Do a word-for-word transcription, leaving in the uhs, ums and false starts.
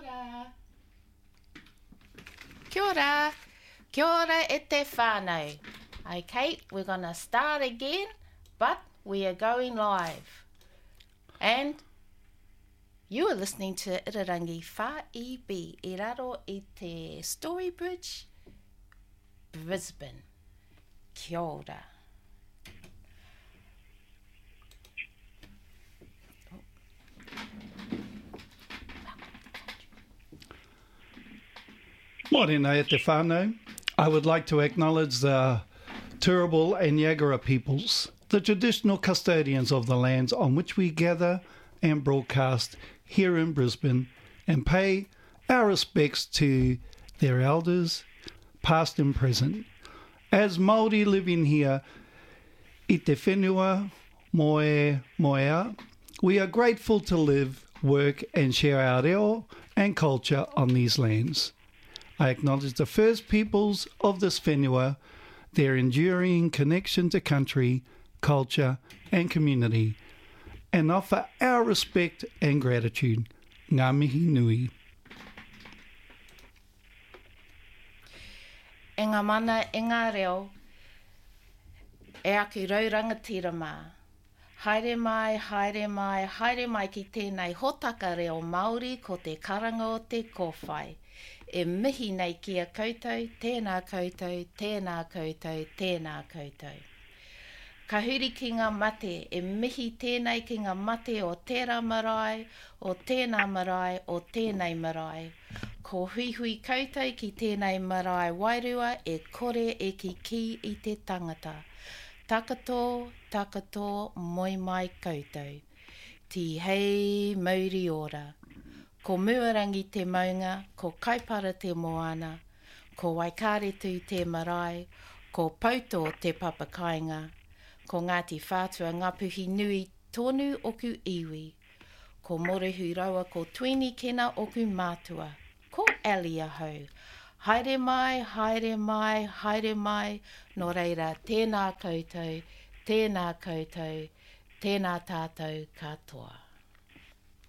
ora. Kia ora. Kia ora e te whānau. Okay, we're going to start again, but we are going live. And you are listening to Irarangi Wha-i-bi, I raro i te Storybridge, Brisbane. Kia ora. Morena e te whānau. I would like to acknowledge the Turrbal and Yagara peoples, the traditional custodians of the lands on which we gather and broadcast here in Brisbane, and pay our respects to their elders, past and present. As Māori living here i te whenua moe moea, we are grateful to live, work and share our reo and culture on these lands. I acknowledge the first peoples of this whenua, their enduring connection to country, culture and community, and offer our respect and gratitude. Ngā mihi nui. E ngā mana, e ngā reo, e aku raurangatira mā. Haere mai, haere mai, haere mai ki tēnei hotaka reo Māori ko te karanga o te kōwhai. E mihi nei ki a koutou, tēnā koutou, tēnā koutou, tēnā koutou. Ka huri ki ngā mate, e mihi tēnei ki ngā mate o tērā marae, o tēnā marae, o tēnei marae. Ko hui hui koutou ki tēnei marae wairua, e kore e ki ki i te tangata. Takato, takato, moi mai koutou. Ti hei mauri ora. Ko muarangi te maunga, ko kaipara te moana, ko waikaretu te marae, ko pauto te papakainga, ko Ngāti Whātua Ngapuhi Nui tonu oku iwi, ko morehu rawa ko tuini kena oku mātua, ko alia hau. Haere mai, haere mai, haere mai, no reira tēnā koutou, tēnā koutou, tēnā tātou katoa.